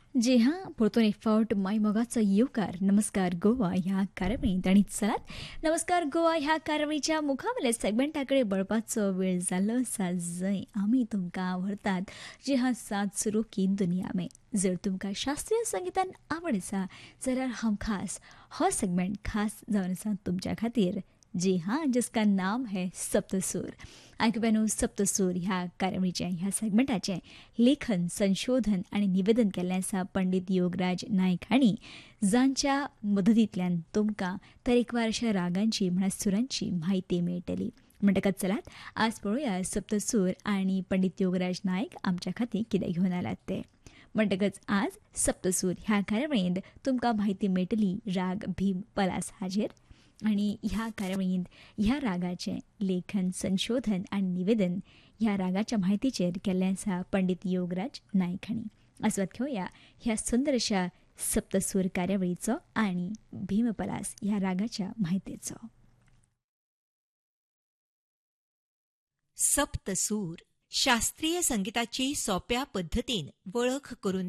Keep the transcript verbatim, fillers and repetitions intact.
जी हां, परतून एक फावट माय मोगाचो येवकार नमस्कार गोवा ह्या कार्यावळींत आनी चलात नमस्कार गोवा ह्या कार्यावळीच्या मुखावेल्या सेगमेंटाकडे बळपाचो वेळ जाल्लो आसा जंय आमी तुमकां व्हरतात जी हां सात सुरू की दुनिया में. जर तुमकां शास्त्रीय संगीतान आवड आसा जाल्यार हमखास हो सेगमेंट खास जावन आसा तुमच्या खातीर. जी हाँ, जिसका नाम है सप्तसूर. आयकुप्यानो सप्तसूर ह्या कार्यावळीचें ह्या सेगमेंटाचें लेखन संशोधन आनी निवेदन केल्लें आसा पंडीत योगराज नायक हांणी, जांच्या मदतींतल्यान तुमकां तरेकवार अशा रागांची म्हळ्यार सुरांची म्हायती मेळटली. म्हणटकच चलात आज पळोवया सप्तसूर आनी पंडीत योगराज नायक आमच्या खातीर कितें घेवन आयल्यात ते. म्हणटकच आज सप्तसूर ह्या कार्यावळींत तुमकां म्हायती मेळटली राग भीम पलास हाजेर. आनी ह्या कार्यावळींत ह्या रागाचें लेखन संशोधन आनी निवेदन ह्या रागाच्या म्हायतीचेर केल्लें आसा पंडीत योगराज नायक हांणी. आस्वाद घेवया ह्या सुंदर अशा सप्तसूर कार्यावळीचो आनी भीमपलास ह्या रागाच्या म्हायतेचो. सप्तसूर शास्त्रीय संगीताची सोप्या पद्धतीन वळख करून